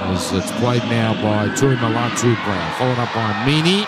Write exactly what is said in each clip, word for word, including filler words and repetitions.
As it's played now by Tui Malatu Brown, followed up by Meany.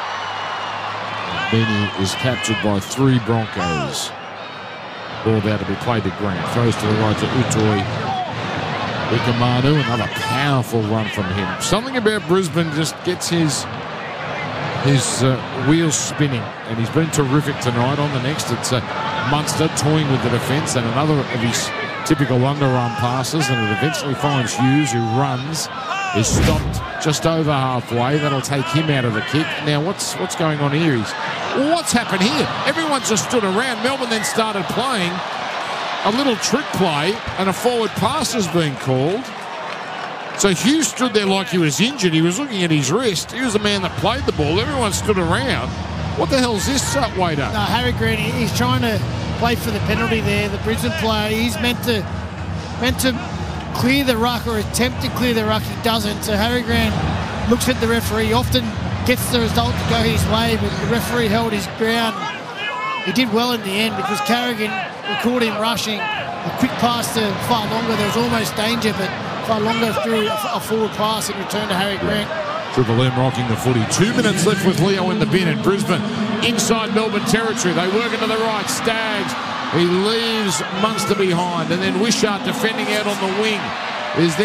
Meany is captured by three Broncos. Ball about to be played to Grant. Throws to the right to Utoi Ikamanu. Another powerful run from him. Something about Brisbane just gets his his uh, wheels spinning, and he's been terrific tonight. On the next, it's uh, Munster toying with the defence, and another of his typical underarm passes, and it eventually finds Hughes, who runs, is stopped just over halfway. That'll take him out of the kick. Now, what's what's going on here? He's, well, what's happened here? Everyone just stood around. Melbourne then started playing a little trick play, and a forward pass has been called. So Hughes stood there like he was injured. He was looking at his wrist. He was the man that played the ball. Everyone stood around. What the hell's this, uh, Wader? No, Harry Grant, he's trying to play for the penalty there. The Brisbane player, he's meant to meant to clear the ruck or attempt to clear the ruck. He doesn't. So Harry Grant looks at the referee. He often gets the result to go his way, but the referee held his ground. He did well in the end because Carrigan, we caught him rushing. A quick pass to Fa'alogo. There was almost danger, but Fa'alogo threw a forward pass in return to Harry Grant. Triple M rocking the footy. Two minutes left with Leo in the bin in Brisbane. Inside Melbourne territory. They work it to the right. Staggs. He leaves Munster behind. And then Wishart defending out on the wing. Is